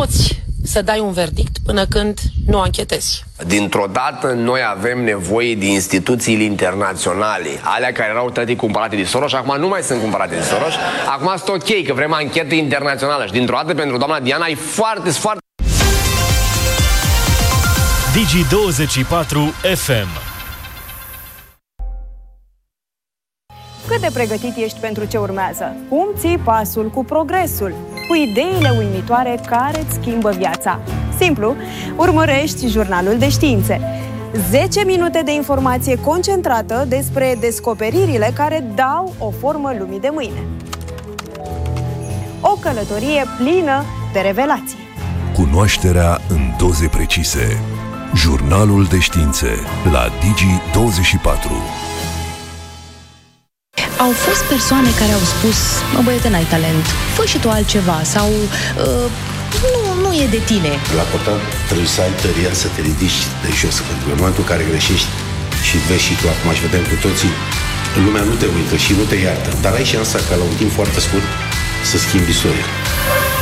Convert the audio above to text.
poți să dai un verdict până când nu anchetezi. Dintr-o dată noi avem nevoie de instituțiile internaționale, alea care erau toate cumpărate de Soros și acum nu mai sunt cumpărate de Soros. Acum sunt ok, că vrem anchetă internațională și dintr-o dată pentru doamna Diana e foarte Digi24 FM. Cât de pregătit ești pentru ce urmează? Cum ții pasul cu progresul? Cu ideile uimitoare care îți schimbă viața? Simplu, urmărești Jurnalul de Științe. 10 minute de informație concentrată despre descoperirile care dau o formă lumii de mâine. O călătorie plină de revelații. Cunoașterea în doze precise. Jurnalul de Științe la Digi24. Au fost persoane care au spus: mă, băiete, n-ai talent, fă și tu altceva, sau nu e de tine. La portat trebuie să ai tăria să te ridici de jos, pentru că în momentul în care greșești și vezi și tu acum și vedem cu toții, lumea nu te uită și nu te iartă, dar ai șansa ca la un timp foarte scurt să schimbi istoria.